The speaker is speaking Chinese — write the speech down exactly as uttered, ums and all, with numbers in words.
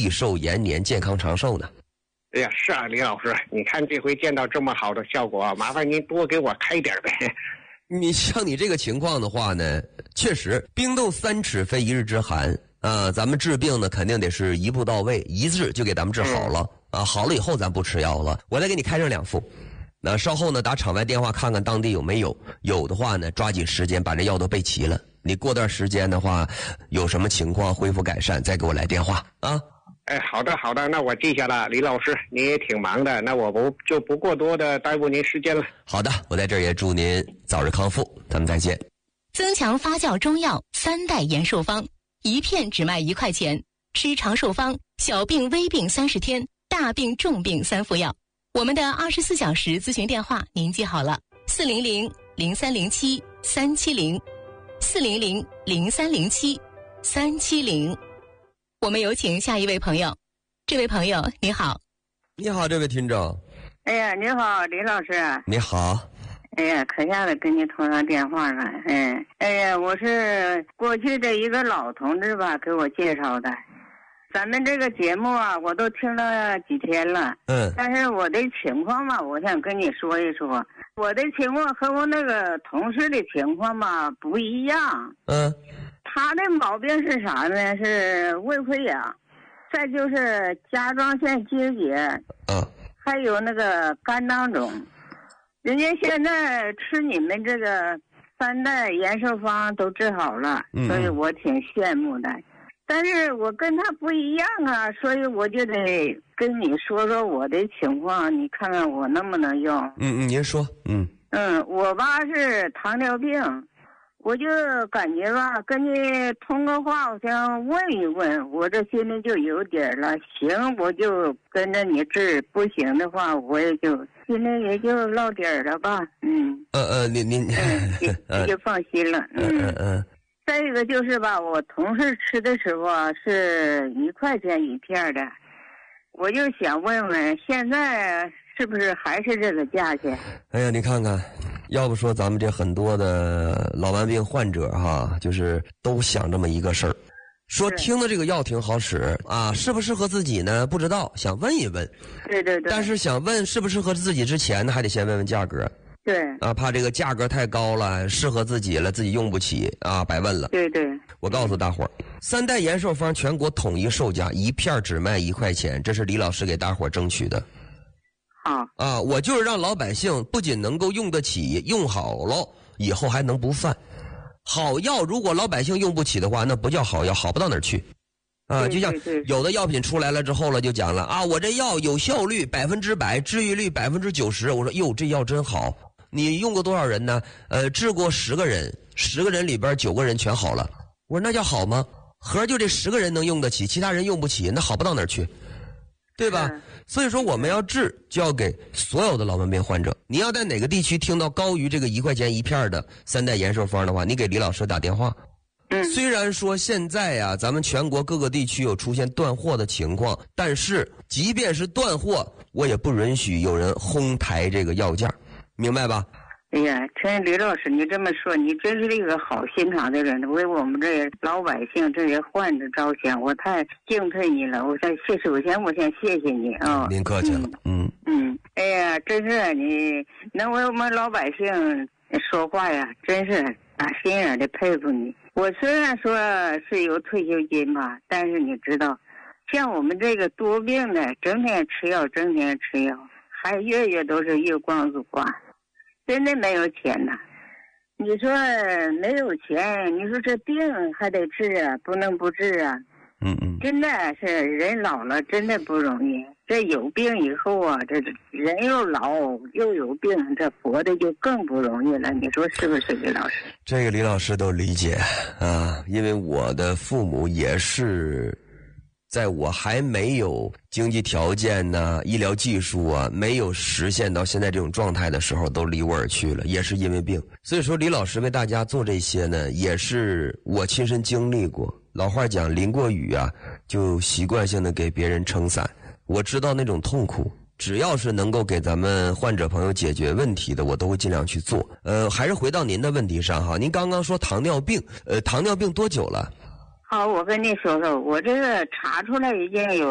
益寿延年，健康长寿呢。 哎呀，是啊，李老师，你看这回见到这么好的效果，麻烦您多给我开点呗。 你像你这个情况的话呢，确实冰冻三尺非一日之寒啊、呃，咱们治病呢肯定得是一步到位，一治就给咱们治好了、嗯、啊，好了以后咱不吃药了。我来给你开上两副，那稍后呢打场外电话看看当地有没有，有的话呢抓紧时间把这药都备齐了。你过段时间的话有什么情况恢复改善再给我来电话啊。 哎，好的好的，那我记下了。李老师你也挺忙的，那我不就不过多的耽误您时间了。 好的，我在这儿也祝您早日康复，咱们再见。 增强发酵中药三代延寿方，一片只卖一块钱，吃长寿方，小病微病三十天，大病重病三副药。我们的二十四小时咨询电话您记好了，四零零零三零七三七零，四零零零三零七三七零。我们有请下一位朋友。这位朋友你好。 你好，这位听众。 哎呀，你好，李老师。 你好。 哎呀，可下子跟你通上电话了。哎，哎呀，我是过去的一个老同志吧，给我介绍的。咱们这个节目啊，我都听了几天了。 嗯。 但是我的情况嘛，我想跟你说一说。我的情况和我那个同事的情况嘛不一样。 嗯。 他的毛病是啥呢？是胃溃疡，再就是甲状腺结节， 嗯， 还有那个肝囊肿。人家现在吃你们这个三代延寿方都治好了， 嗯、 所以我挺羡慕的。但是我跟他不一样啊，所以我就得跟你说说我的情况，你看看我能不能用。 嗯嗯，您说。嗯嗯，我吧是糖尿病。我就感觉吧，跟你通个话，我想问一问，我这心里就有底儿了。行，我就跟着你治；不行的话，我也就心里也就落底儿了吧。嗯。 呃呃，您您， 嗯，也就放心了。 嗯嗯嗯。 再一个就是吧，我同事吃的时候啊，是一块钱一片的，我就想问问，现在是不是还是这个价钱？ 哎呀，你看看。要不说咱们这很多的老慢病患者哈，就是都想这么一个事儿，说听的这个药挺好使啊，适不适合自己呢？不知道，想问一问。 对对对。 但是想问适不适合自己之前呢，还得先问问价格。 对。 啊，怕这个价格太高了，适合自己了，自己用不起啊，白问了。 对对。 我告诉大伙儿，三代延寿方全国统一售价，一片只卖一块钱，这是李老师给大伙儿争取的。 好啊，我就是让老百姓不仅能够用得起，用好了以后还能不犯。好药如果老百姓用不起的话，那不叫好药，好不到哪儿去。啊，就像有的药品出来了之后了，就讲了啊，我这药有效率百分之百，治愈率百分之九十。我说哟，这药真好。你用过多少人呢？呃，治过十个人，十个人里边九个人全好了。我说那叫好吗？合就这十个人能用得起，其他人用不起，那好不到哪儿去。对吧？所以说我们要治，就要给所有的老慢病患者。你要在哪个地区听到高于这个一块钱一片的三代延寿方的话，你给李老师打电话。 嗯， 虽然说现在呀、啊，咱们全国各个地区有出现断货的情况，但是即便是断货，我也不允许有人哄抬这个药价，明白吧？ 哎呀，听李老师你这么说，你真是一个好心肠的人，为我们这些老百姓、这些患者着想，我太敬佩你了。我想谢，首先我想谢谢你啊。 您客气了，嗯嗯，哎呀，真是你能为我们老百姓说话呀，真是打心眼的佩服你。我虽然说是有退休金吧，但是你知道，像我们这个多病的，整天吃药，整天吃药，还月月都是月光族啊。真的没有钱呐！你说没有钱，你说这病还得治啊，不能不治啊。 嗯嗯。 真的是人老了，真的不容易。这有病以后啊，这人又老又有病，这活的就更不容易了。你说是不是，李老师？ 这个李老师都理解啊，因为我的父母也是。在我还没有经济条件呢、医疗技术啊，没有实现到现在这种状态的时候，都离我而去了，也是因为病。所以说，李老师为大家做这些呢，也是我亲身经历过。老话讲，淋过雨啊，就习惯性的给别人撑伞。我知道那种痛苦，只要是能够给咱们患者朋友解决问题的，我都会尽量去做。呃，还是回到您的问题上哈，您刚刚说糖尿病，呃，糖尿病多久了？ 好，我跟你说说，我这个查出来已经有